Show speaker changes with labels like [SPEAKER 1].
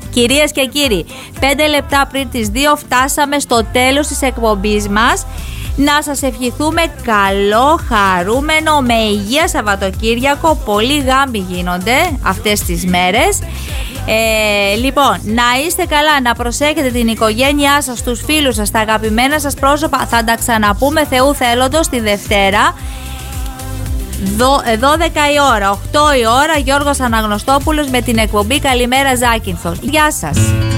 [SPEAKER 1] Κυρίες και κύριοι, 5 λεπτά πριν τις 2 φτάσαμε στο τέλος της εκπομπής μας. Να σας ευχηθούμε καλό, χαρούμενο, με υγεία Σαββατοκύριακο. Πολλοί γάμοι γίνονται αυτές τις μέρες. Λοιπόν, να είστε καλά, να προσέχετε την οικογένειά σας, τους φίλους σας, τα αγαπημένα σας πρόσωπα. Θα τα ξαναπούμε Θεού θέλοντος τη Δευτέρα 12 η ώρα, 8 η ώρα, Γιώργος Αναγνωστόπουλος με την εκπομπή Καλημέρα Ζάκυνθος. Γεια σας.